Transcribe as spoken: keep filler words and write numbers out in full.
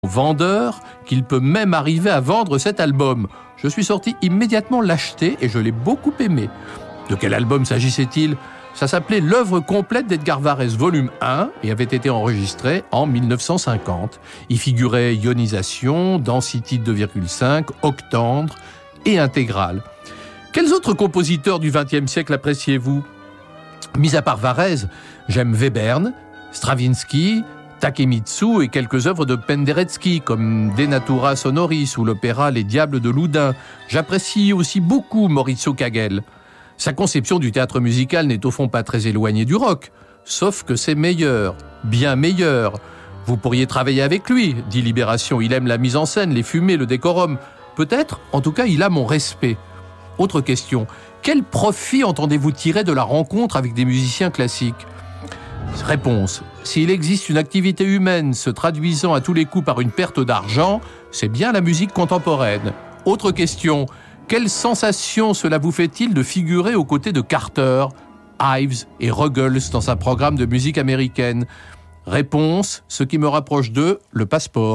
vendeur qu'il peut même arriver à vendre cet album. Je suis sorti immédiatement l'acheter et je l'ai beaucoup aimé. De quel album s'agissait-il ? Ça s'appelait L'œuvre complète d'Edgar Varèse, volume un, et avait été enregistré en mille neuf cent cinquante. Il figurait ionisation, density deux virgule cinq, octandre et intégrale. Quels autres compositeurs du vingtième siècle appréciez-vous ? Mis à part Varèse, j'aime Webern, Stravinsky, Takemitsu et quelques œuvres de Penderecki comme De Natura Sonoris ou l'opéra Les Diables de Loudun. J'apprécie aussi beaucoup Maurizio Kagel. Sa conception du théâtre musical n'est au fond pas très éloignée du rock, sauf que c'est meilleur, bien meilleur. Vous pourriez travailler avec lui, dit Libération. Il aime la mise en scène, les fumées, le décorum. Peut-être, en tout cas, il a mon respect. Autre question, quel profit entendez-vous tirer de la rencontre avec des musiciens classiques ? Réponse, s'il existe une activité humaine se traduisant à tous les coups par une perte d'argent, c'est bien la musique contemporaine. Autre question, quelle sensation cela vous fait-il de figurer aux côtés de Carter, Ives et Ruggles dans un programme de musique américaine ? Réponse, ce qui me rapproche d'eux, le passeport.